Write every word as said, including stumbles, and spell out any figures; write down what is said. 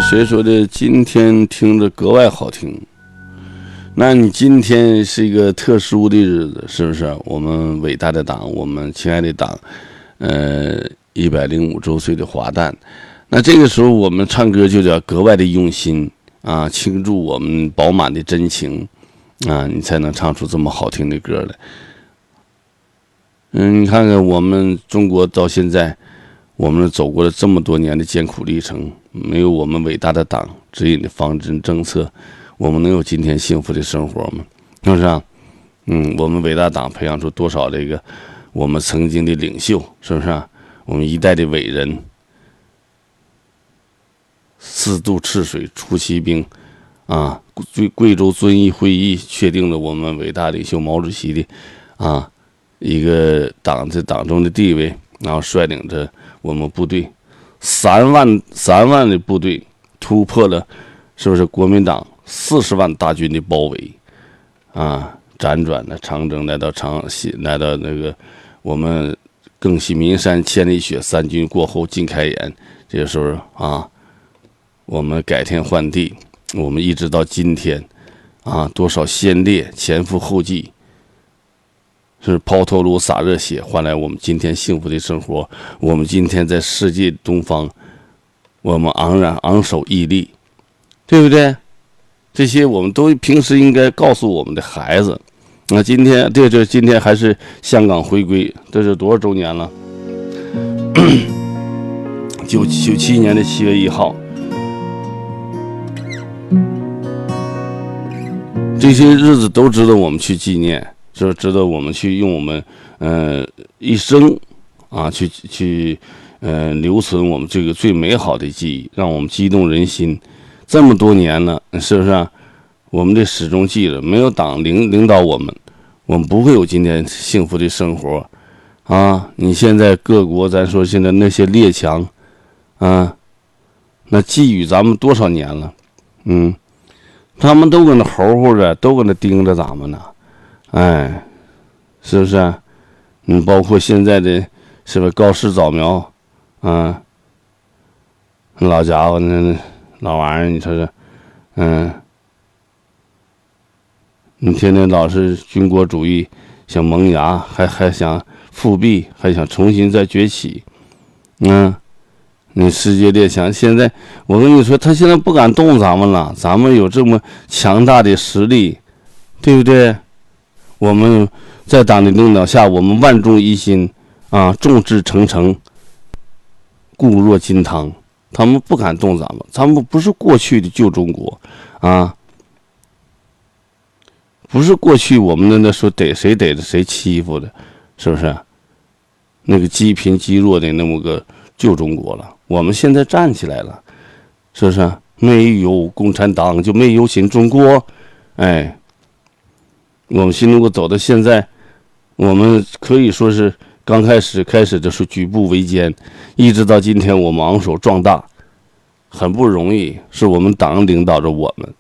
谁说的今天听着格外好听？那你今天是一个特殊的日子，是不是？我们伟大的党，我们亲爱的党，呃，一百零五周岁的华诞。那这个时候我们唱歌就叫格外的用心啊，倾注我们饱满的真情啊，你才能唱出这么好听的歌来。嗯，你看看我们中国到现在，我们走过了这么多年的艰苦历程，没有我们伟大的党指引的方针政策，我们能有今天幸福的生活吗？是不是啊？嗯，我们伟大党培养出多少这个我们曾经的领袖，是不是啊？我们一代的伟人，四渡赤水出奇兵，啊，贵贵州遵义会议确定了我们伟大领袖毛主席的啊一个党在党中的地位，然后率领着我们部队三万三万的部队突破了，是不是国民党四十万大军的包围啊？辗转的长征来到长西，来到那个我们更系岷山千里雪，三军过后尽开眼。这个时候啊，我们改天换地，我们一直到今天啊，多少先烈前赴后继，是抛头颅洒热血，换来我们今天幸福的生活。我们今天在世界东方，我们昂然昂首屹立，对不对？这些我们都平时应该告诉我们的孩子。那今天，对，这今天还是香港回归，这是多少周年了？九九七年的七月一号，这些日子都值得我们去纪念，是值得我们去用我们呃一生啊去去呃留存我们这个最美好的记忆，让我们激动人心。这么多年了，是不是啊？我们得始终记着，没有党领领导我们，我们不会有今天幸福的生活啊！你现在各国，咱说现在那些列强啊，那觊觎咱们多少年了？嗯，他们都搁那吼吼着，都搁那盯着咱们呢，哎，是不是啊？嗯，包括现在的是不是高市早苗啊？老家伙，那老玩意儿，你说说，嗯。你天天老是军国主义想萌芽，还还想复辟，还想重新再崛起，嗯，你世界列强现在，我跟你说，他现在不敢动咱们了，咱们有这么强大的实力，对不对？我们在党的领导下，我们万众一心啊，众志成城，固若金汤，他们不敢动咱们，咱们不是过去的旧中国啊。不是过去我们的那时候逮谁逮着谁欺负的，是不是？那个积贫积弱的那么个旧中国了。我们现在站起来了，是不是？没有共产党就没有新中国，哎，我们新中国走到现在，我们可以说是刚开始开始的时候举步维艰，一直到今天我们昂首壮大，很不容易，是我们党领导着我们。